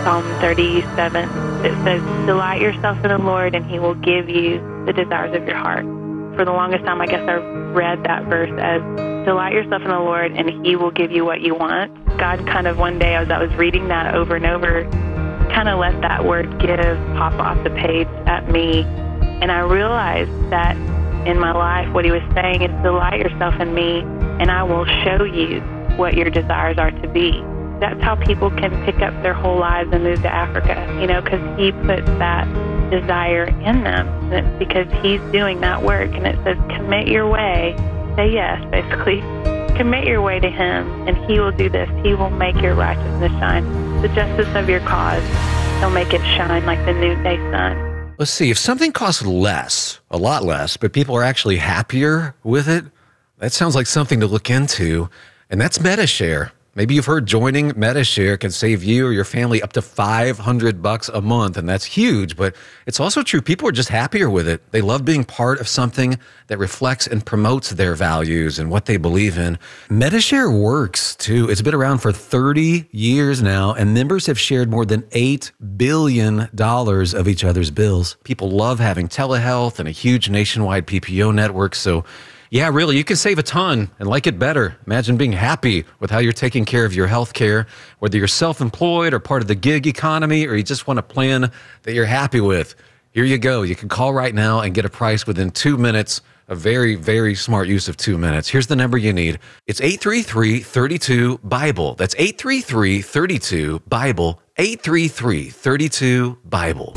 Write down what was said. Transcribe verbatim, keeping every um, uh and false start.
Psalm thirty-seven. It says, delight yourself in the Lord, and he will give you the desires of your heart. For the longest time, I guess I read that verse as, delight yourself in the Lord, and he will give you what you want. God kind of one day, as I was reading that over and over, kind of let that word give pop off the page at me. And I realized that in my life, what he was saying is, delight yourself in me, and I will show you what your desires are to be. That's how people can pick up their whole lives and move to Africa, you know, because he puts that desire in them. And it's because he's doing that work. And it says, commit your way, say yes, basically. Commit your way to him, and he will do this. He will make your righteousness shine. The justice of your cause, he'll make it shine like the noonday sun. Let's see, if something costs less, a lot less, but people are actually happier with it, that sounds like something to look into, and that's Medi-Share. Maybe you've heard joining Medi-Share can save you or your family up to five hundred bucks a month, and that's huge, but it's also true. People are just happier with it. They love being part of something that reflects and promotes their values and what they believe in. Medi-Share works, too. It's been around for thirty years now, and members have shared more than eight billion dollars of each other's bills. People love having telehealth and a huge nationwide P P O network, so yeah, really, you can save a ton and like it better. Imagine being happy with how you're taking care of your health care, whether you're self-employed or part of the gig economy, or you just want a plan that you're happy with. Here you go. You can call right now and get a price within two minutes. A very, very smart use of two minutes. Here's the number you need. It's eight three three, three two, BIBLE. That's eight three three, three two, BIBLE. eight three three, three two, BIBLE.